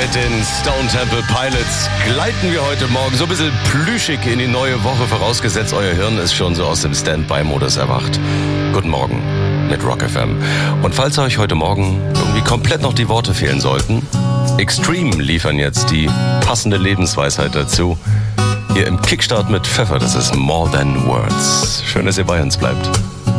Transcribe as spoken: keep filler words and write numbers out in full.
Mit den Stone Temple Pilots gleiten wir heute Morgen so ein bisschen plüschig in die neue Woche, vorausgesetzt euer Hirn ist schon so aus dem Standby-Modus erwacht. Guten Morgen mit Rock F M. Und falls euch heute Morgen irgendwie komplett noch die Worte fehlen sollten, Extreme liefern jetzt die passende Lebensweisheit dazu. Hier im Kickstart mit Pfeffer, das ist More Than Words. Schön, dass ihr bei uns bleibt.